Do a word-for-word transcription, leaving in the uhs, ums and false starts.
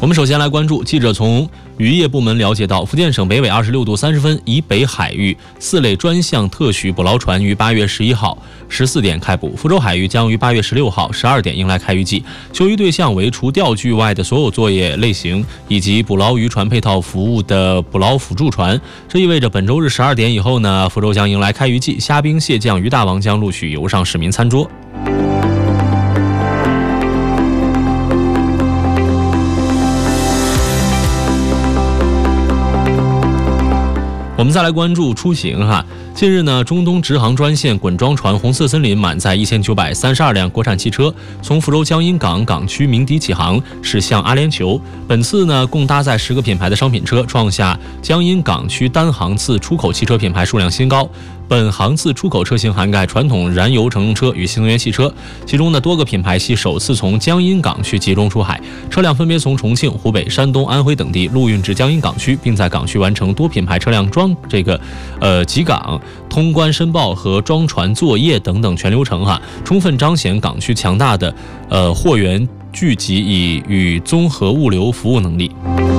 我们首先来关注，记者从渔业部门了解到，福建省北纬二十六度三十分以北海域四类专项特许捕捞船于八月十一号十四点开捕，福州海域将于八月十六号十二点迎来开渔季。休渔对象为除钓具外的所有作业类型以及捕捞渔船配套服务的捕捞辅助船。这意味着本周日十二点以后呢，福州将迎来开渔季，虾兵蟹将、鱼大王将陆续游上市民餐桌。我们再来关注出行哈。近日呢，中东直航专线滚装船红色森林满载一千九百三十二辆国产汽车，从福州江阴港港区鸣笛起航，驶向阿联酋。本次呢，共搭载十个品牌的商品车，创下江阴港区单航次出口汽车品牌数量新高。本航次出口车型涵盖传统燃油乘用车与新能源汽车，其中呢多个品牌系首次从江阴港区集中出海，车辆分别从重庆、湖北、山东、安徽等地陆运至江阴港区，并在港区完成多品牌车辆装这个呃集港、通关申报和装船作业等等全流程哈，充分彰显港区强大的呃货源聚集以与综合物流服务能力。